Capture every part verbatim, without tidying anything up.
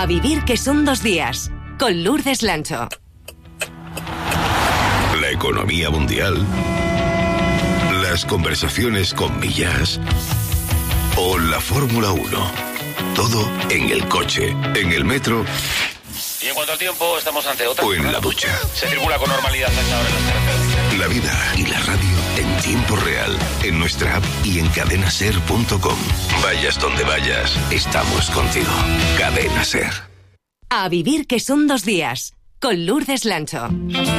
A vivir que son dos días, con Lourdes Lancho. La economía mundial, las conversaciones con Millás o la Fórmula uno. Todo en el coche, en el metro. Y en cuanto al tiempo, estamos ante otra. O en la ducha. Se circula con normalidad hasta ahora en las carreteras. La vida y la radio en tiempo real, en nuestra app y en cadena ser punto com. Vayas donde vayas, estamos contigo. Cadena Ser. A vivir que son dos días, con Lourdes Lancho.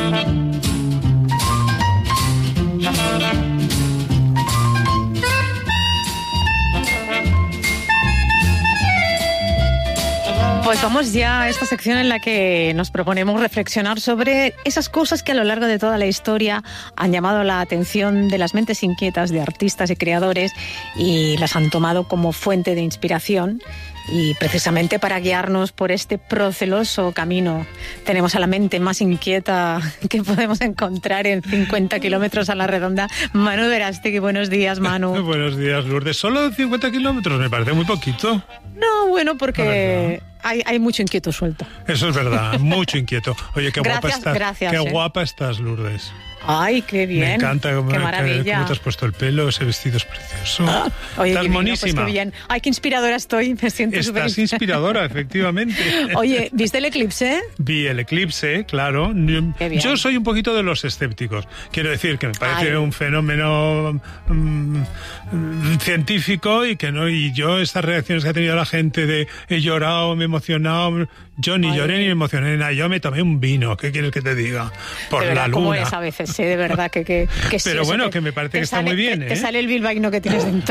Pues vamos ya a esta sección en la que nos proponemos reflexionar sobre esas cosas que a lo largo de toda la historia han llamado la atención de las mentes inquietas de artistas y creadores y las han tomado como fuente de inspiración. Y precisamente para guiarnos por este proceloso camino tenemos a la mente más inquieta que podemos encontrar en cincuenta kilómetros a la redonda. Manu Verástegui, buenos días, Manu. Buenos días, Lourdes. ¿Solo cincuenta kilómetros? Me parece muy poquito. No, bueno, porque hay, hay mucho inquieto suelto. Eso es verdad, mucho inquieto. Oye, qué gracias, guapa estás. Gracias, qué eh. guapa estás, Lourdes. Ay, qué bien. Me encanta cómo, qué maravilla. cómo te has puesto el pelo, ese vestido es precioso. Ah, oye, estás divino, monísima. Pues qué bien. Ay, qué inspiradora estoy, me siento súper. Estás inspiradora, efectivamente. Oye, ¿viste el eclipse? Vi el eclipse, claro. Qué bien. Yo soy un poquito de los escépticos. Quiero decir que me parece Ay. un fenómeno mm, científico y que no. Y yo estas reacciones que ha tenido la gente de he llorado, me he emocionado. Yo ni Ay. lloré ni me emocioné nada. Yo me tomé un vino. ¿Qué quieres que te diga? Por de verdad, la ¿cómo luna. es a veces? Sí, de verdad que, que, que sí. Pero eso bueno, te, que me parece te que está sale, muy bien, te, ¿eh? te sale el bilbaíno que tienes dentro.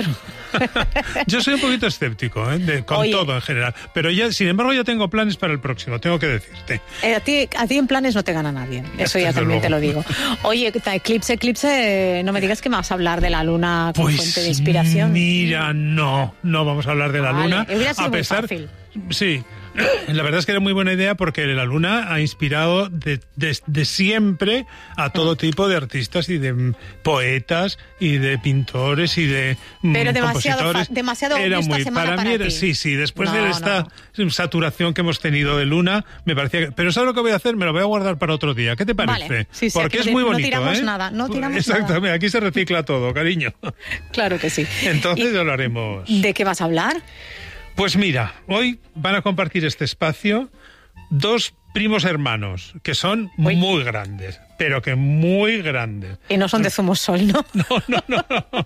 Yo soy un poquito escéptico, ¿eh? De, con Oye. todo en general. Pero ya, sin embargo, ya tengo planes para el próximo, tengo que decirte. Eh, a, ti, a ti en planes no te gana nadie, eso ya Desde también luego. te lo digo. Oye, eclipse, eclipse, no me digas que me vas a hablar de la luna como Pues fuente de inspiración. Mira, no, no vamos a hablar de la Vale, luna. hubiera sido a muy pesar, fácil. Sí. La verdad es que era muy buena idea porque la luna ha inspirado de, de, de siempre a todo tipo de artistas y de mm, poetas y de pintores y de mm, Pero demasiado compositores. fa- demasiado era obvio esta muy semana para para mí era, ti. sí, sí, después No, de esta saturación que hemos tenido de luna, me parecía que, pero ¿sabes lo que voy a hacer? Me lo voy a guardar para otro día. ¿Qué te parece? Vale, sí, sí, porque aquí es muy no bonito, tiramos ¿eh? nada, no tiramos Exactamente, nada. aquí se recicla todo, cariño. Claro que sí. Entonces ¿Y ya lo haremos. ¿De qué vas a hablar? Pues mira, hoy van a compartir este espacio dos primos hermanos que son Uy. muy grandes, pero que muy grandes. Y no son de Zumosol, ¿no? No, no, no.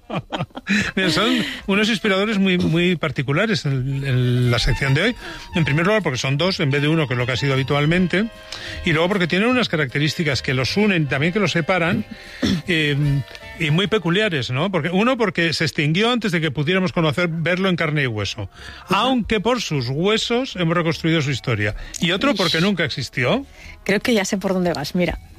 Mira, son unos inspiradores muy, muy particulares en, en la sección de hoy. En primer lugar, porque son dos en vez de uno, que es lo que ha sido habitualmente. Y luego porque tienen unas características que los unen y también que los separan. Eh, y muy peculiares, ¿no? Porque uno, porque se extinguió antes de que pudiéramos conocer, verlo en carne y hueso. Aunque por sus huesos hemos reconstruido su historia. Y otro, porque nunca existió. Creo que ya sé por dónde vas, mira.